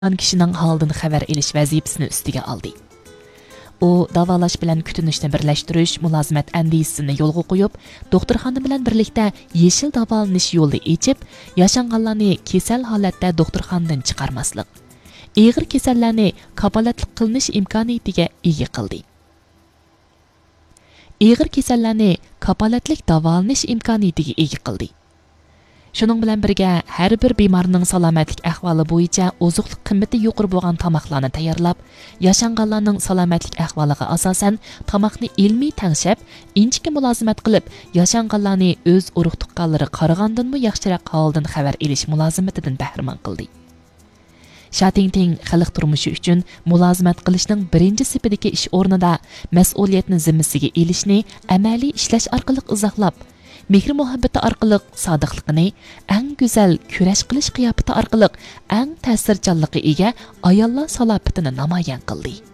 kishining holidan xabar olish vazifasini ustiga oldi. U davolash bilan kutinishni birlashtirish mulozimat andisini yo'lga qo'yib, doktorxona bilan birlikda yeshil davolanish yo'lini ochib, yashanganlarni kasal holatda doktorxonadan chiqarmaslik, og'ir kasallarni kapolatlik qilinish imkoniyatiga ega qildi. Og'ir kasallarni kapolatlik davolanish imkoniyatiga ega qildi. Shuning bilan birga har bir bemorning salomatlik ahvoli bo'yicha oziqlik qimmati yuqori bo'lgan tomoqlarni tayyorlab, yashanganlarning salomatlik ahvoliga asosan tomoqni ilmiy tangshab, inchki mulozimat qilib, yashanganlarni o'z urug' tuqqanlari qaragandanmi yaxshiroq holdan xabar olish mulozimatidan bahramand qildi. Shatingting xalq turmushi uchun mulozimat qilishning birinchi sifidagi ish o'rnida mas'uliyatni zimmasiga elishni amaliy ishlash orqali izohlab, mehr muhabbati orqali sodiqligini, eng go'zal kurash qilish qiyofati orqali eng ta'sirchanligi ega ayollar salobatini namoyon qildi.